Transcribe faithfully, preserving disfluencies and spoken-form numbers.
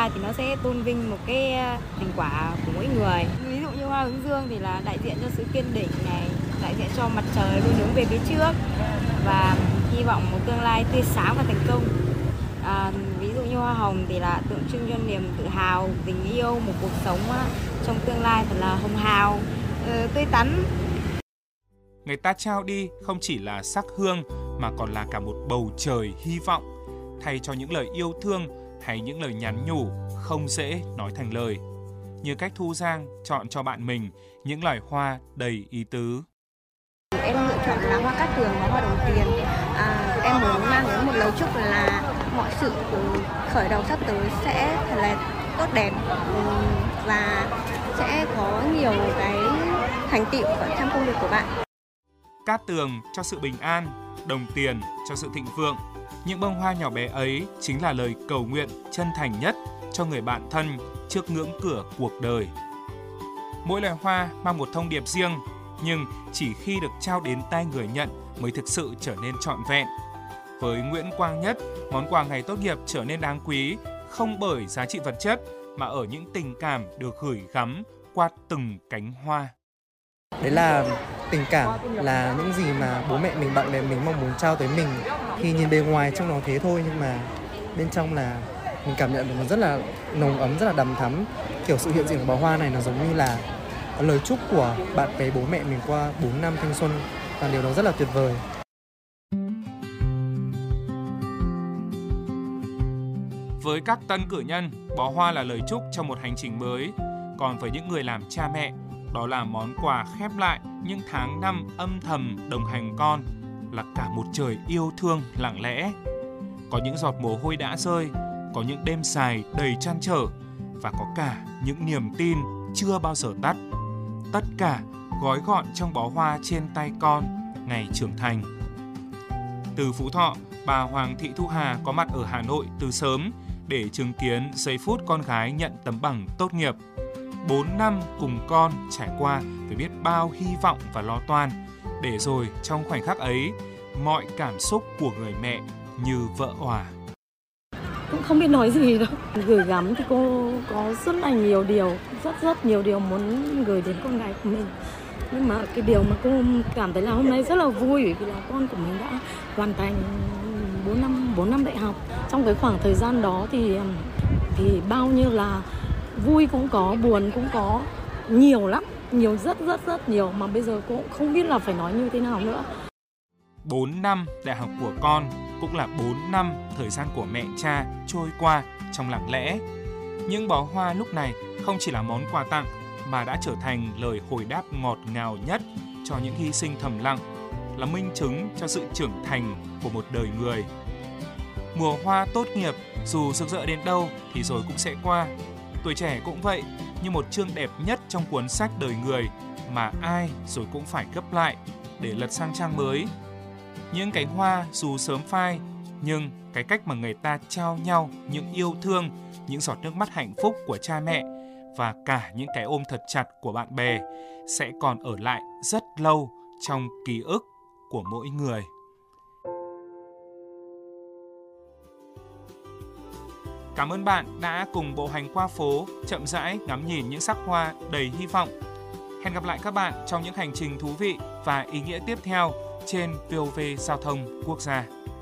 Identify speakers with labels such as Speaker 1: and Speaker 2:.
Speaker 1: hoa thì nó sẽ tôn vinh một cái thành quả của mỗi người. Ví dụ như hoa hướng dương thì là đại diện cho sự kiên định này, đại diện cho mặt trời luôn hướng về phía trước và hy vọng một tương lai tươi sáng và thành công. À, ví dụ như hoa hồng thì là tượng trưng cho niềm tự hào, tình yêu, một cuộc sống trong tương lai thật là hồng hào, tươi tắn.
Speaker 2: Người ta trao đi không chỉ là sắc hương mà còn là cả một bầu trời hy vọng, thay cho những lời yêu thương hay những lời nhắn nhủ không dễ nói thành lời. Như cách Thu Giang chọn cho bạn mình những loài hoa đầy ý tứ.
Speaker 3: Em lựa chọn là hoa cát tường và hoa đồng tiền. À, em muốn mang đến một lời chúc là mọi sự khởi đầu sắp tới sẽ thật là tốt đẹp và sẽ có nhiều cái thành tựu ở trong công việc của bạn.
Speaker 2: Cát tường cho sự bình an, đồng tiền cho sự thịnh vượng. Những bông hoa nhỏ bé ấy chính là lời cầu nguyện chân thành nhất cho người bạn thân trước ngưỡng cửa cuộc đời. Mỗi loài hoa mang một thông điệp riêng, nhưng chỉ khi được trao đến tay người nhận mới thực sự trở nên trọn vẹn. Với Nguyễn Quang Nhất, món quà ngày tốt nghiệp trở nên đáng quý không bởi giá trị vật chất mà ở những tình cảm được gửi gắm qua từng cánh hoa.
Speaker 4: Đấy là tình cảm, là những gì mà bố mẹ mình, bạn bè mình mong muốn trao tới mình. Khi nhìn bề ngoài trong nó thế thôi nhưng mà bên trong là mình cảm nhận được nó rất là nồng ấm, rất là đầm thắm. Kiểu sự hiện diện của bó hoa này nó giống như là lời chúc của bạn bè bố mẹ mình qua bốn năm thanh xuân, và điều đó rất là tuyệt vời.
Speaker 2: Với các tân cử nhân, bó hoa là lời chúc cho một hành trình mới. Còn với những người làm cha mẹ, đó là món quà khép lại những tháng năm âm thầm đồng hành con, là cả một trời yêu thương lặng lẽ. Có những giọt mồ hôi đã rơi, có những đêm dài đầy trăn trở, và có cả những niềm tin chưa bao giờ tắt. Tất cả gói gọn trong bó hoa trên tay con ngày trưởng thành. Từ Phú Thọ, bà Hoàng Thị Thu Hà có mặt ở Hà Nội từ sớm để chứng kiến giây phút con gái nhận tấm bằng tốt nghiệp. Bốn năm cùng con trải qua phải biết bao hy vọng và lo toan, để rồi trong khoảnh khắc ấy, mọi cảm xúc của người mẹ như vỡ òa.
Speaker 5: Cũng không biết nói gì đâu. Gửi gắm thì cô có rất là nhiều điều, rất rất nhiều điều muốn gửi đến con gái của mình. Nhưng mà cái điều mà cô cảm thấy là hôm nay rất là vui bởi vì là con của mình đã hoàn thành bốn năm, bốn năm đại học. Trong cái khoảng thời gian đó thì thì bao nhiêu là vui cũng có, buồn cũng có, nhiều lắm, nhiều rất rất rất nhiều mà bây giờ cô cũng không biết là phải nói như thế nào nữa.
Speaker 2: bốn năm đại học của con cũng là bốn năm thời gian của mẹ cha trôi qua trong lặng lẽ. Những bó hoa lúc này không chỉ là món quà tặng mà đã trở thành lời hồi đáp ngọt ngào nhất cho những hy sinh thầm lặng, là minh chứng cho sự trưởng thành của một đời người. Mùa hoa tốt nghiệp dù rực rỡ đến đâu thì rồi cũng sẽ qua. Tuổi trẻ cũng vậy, như một chương đẹp nhất trong cuốn sách đời người mà ai rồi cũng phải gấp lại để lật sang trang mới. Những cánh hoa dù sớm phai, nhưng cái cách mà người ta trao nhau những yêu thương, những giọt nước mắt hạnh phúc của cha mẹ và cả những cái ôm thật chặt của bạn bè sẽ còn ở lại rất lâu trong ký ức của mỗi người. Cảm ơn bạn đã cùng bộ hành qua phố, chậm rãi ngắm nhìn những sắc hoa đầy hy vọng. Hẹn gặp lại các bạn trong những hành trình thú vị và ý nghĩa tiếp theo trên vê o vê Giao thông Quốc gia.